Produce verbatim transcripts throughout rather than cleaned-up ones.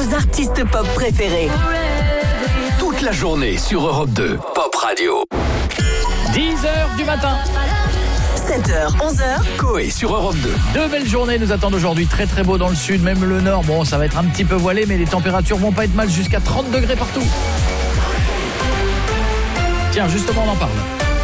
vos artistes pop préférés. Toute la journée sur Europe deux, Pop Radio. dix heures du matin. sept heures, onze heures. Coé sur Europe deux. Deux belles journées nous attendent aujourd'hui, très très beau dans le sud, même le nord. Bon, ça va être un petit peu voilé, mais les températures vont pas être mal, jusqu'à trente degrés partout. Tiens, justement, on en parle.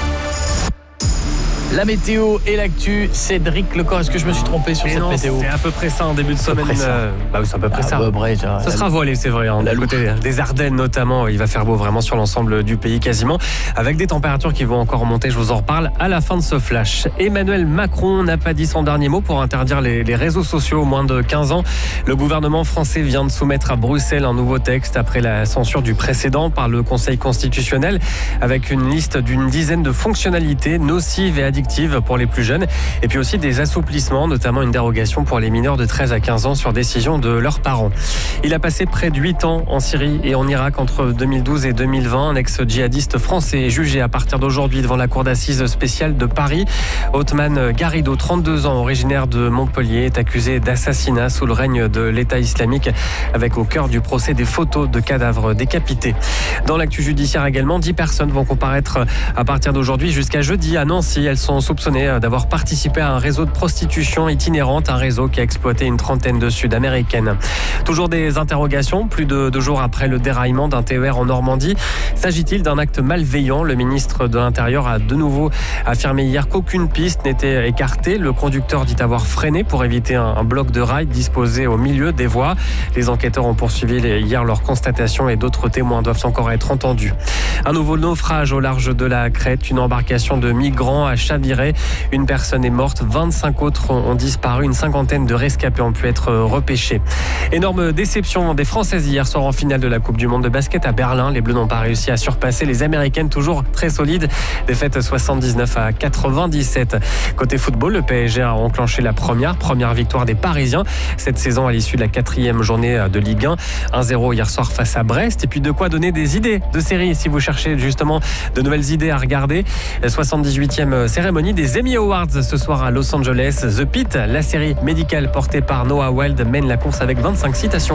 La météo et l'actu, Cédric Lecor. Est-ce que je me suis trompé sur et cette non, météo? C'est à peu près ça en début de semaine. Euh, bah oui, c'est à peu près ah, ça. Bah, bref, ça la... sera voilé, c'est vrai. Hein, du côté des Ardennes notamment, il va faire beau vraiment sur l'ensemble du pays quasiment, avec des températures qui vont encore monter. Je vous en reparle à la fin de ce flash. Emmanuel Macron n'a pas dit son dernier mot pour interdire les, les réseaux sociaux aux moins de quinze ans. Le gouvernement français vient de soumettre à Bruxelles un nouveau texte après la censure du précédent par le Conseil constitutionnel, avec une liste d'une dizaine de fonctionnalités nocives et addictives pour les plus jeunes, et puis aussi des assouplissements, notamment une dérogation pour les mineurs de treize à quinze ans sur décision de leurs parents. Il a passé près de huit ans en Syrie et en Irak entre deux mille douze et deux mille vingt. Un ex-djihadiste français est jugé à partir d'aujourd'hui devant la cour d'assises spéciale de Paris. Othman Garrido, trente-deux ans, originaire de Montpellier, est accusé d'assassinat sous le règne de l'État islamique, avec au cœur du procès des photos de cadavres décapités. Dans l'actu judiciaire également, dix personnes vont comparaître à partir d'aujourd'hui jusqu'à jeudi à Nancy. Elles sont soupçonnées d'avoir d'avoir participé à un réseau de prostitution itinérante, un réseau qui a exploité une trentaine de Sud-Américaines. Toujours des interrogations, plus de deux jours après le déraillement d'un T E R en Normandie. S'agit-il d'un acte malveillant? Le ministre de l'Intérieur a de nouveau affirmé hier qu'aucune piste n'était écartée. Le conducteur dit avoir freiné pour éviter un, un bloc de rail disposé au milieu des voies. Les enquêteurs ont poursuivi hier leur constatation et d'autres témoins doivent encore être entendus. Un nouveau naufrage au large de la Crète. Une embarcation de migrants a chaviré. Une personne est morte, vingt-cinq autres ont disparu. Une cinquantaine de rescapés ont pu être repêchés. Énorme déception des Françaises hier soir en finale de la Coupe du Monde de basket à Berlin. Les Bleus n'ont pas réussi à surpasser les Américaines, toujours très solides. Défaite soixante-dix-neuf à quatre-vingt-dix-sept. Côté football, le P S G a enclenché la première, première victoire des Parisiens cette saison à l'issue de la quatrième journée de Ligue un. un zéro hier soir face à Brest. Et puis de quoi donner des idées de séries si vous cherchez justement de nouvelles idées à regarder. La soixante-dix-huitième cérémonie des Emmy Awards ce soir à Los Angeles. The Pitt, la série médicale portée par Noah Wilde, mène la course avec vingt-cinq citations.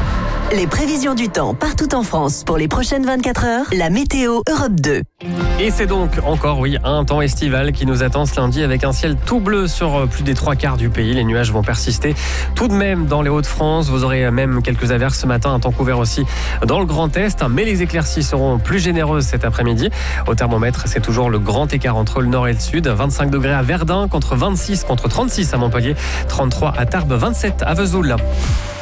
Les prévisions du temps partout en France pour les prochaines vingt-quatre heures. La météo Europe deux. Et c'est donc encore, oui, un temps estival qui nous attend ce lundi avec un ciel tout bleu sur plus des trois quarts du pays. Les nuages vont persister tout de même dans les Hauts-de-France. Vous aurez même quelques averses ce matin, un temps couvert aussi dans le Grand Est. Mais les éclaircies seront plus généreuses cet après-midi. Au thermomètre, c'est toujours le grand écart entre le nord et le sud. vingt-cinq degrés à Verdun contre vingt-six, contre trente-six à Montpellier, trente-trois à Tarbes, vingt-sept à Vesoul.